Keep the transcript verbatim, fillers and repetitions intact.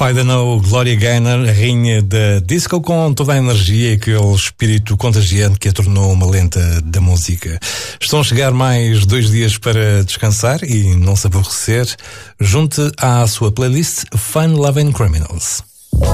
I Don't Know, Gloria Gaynor, a rainha da disco, com toda a energia e aquele espírito contagiante que a tornou uma lenta da música. Estão a chegar mais dois dias para descansar e não se aborrecer. Junte à sua playlist Fun Loving Criminals.